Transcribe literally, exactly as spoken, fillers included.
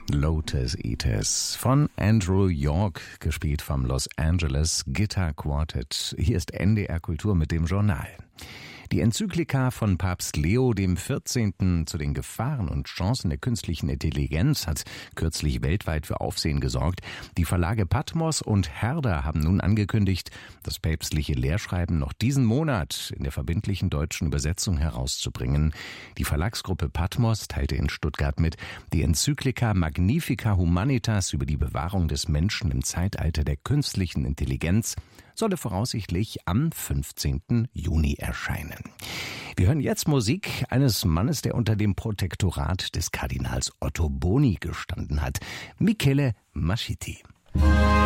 Lotus Eaters von Andrew York, gespielt vom Los Angeles Guitar Quartet. Hier ist N D R Kultur mit dem Journal. Die Enzyklika von Papst Leo dem vierzehnten zu den Gefahren und Chancen der künstlichen Intelligenz hat kürzlich weltweit für Aufsehen gesorgt. Die Verlage Patmos und Herder haben nun angekündigt, das päpstliche Lehrschreiben noch diesen Monat in der verbindlichen deutschen Übersetzung herauszubringen. Die Verlagsgruppe Patmos teilte in Stuttgart mit, die Enzyklika Magnifica Humanitas über die Bewahrung des Menschen im Zeitalter der künstlichen Intelligenz solle voraussichtlich am fünfzehnten Juni erscheinen. Wir hören jetzt Musik eines Mannes, der unter dem Protektorat des Kardinals Otto Boni gestanden hat, Michele Mascitti.